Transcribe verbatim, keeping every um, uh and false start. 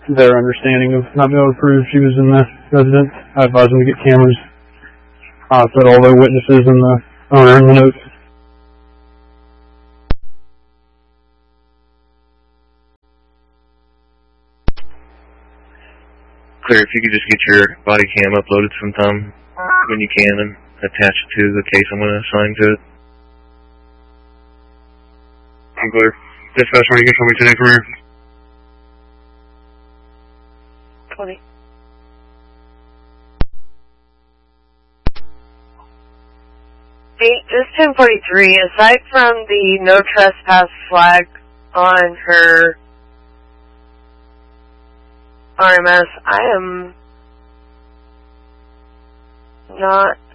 their understanding of not being able to prove she was in the residence. I advised them to get cameras. I uh, put all their witnesses and the owner in the notes. Clear, if you could just get your body cam uploaded sometime when you can and attach it to the case I'm going to assign to it. I'm clear. Dispatch, when you get something today from here? twenty. Hey, this is ten forty-three. Aside from the no trespass flag on her R M S, I am not